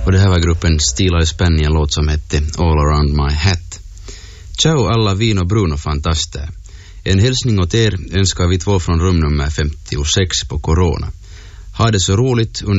Och det här var gruppen Stila Spenn i en låt som hette All Around My Hat. Ciao alla Vino Bruno fantaster. En hälsning åt er önskar vi två från rum nummer 56 på Corona. Ha det så roligt under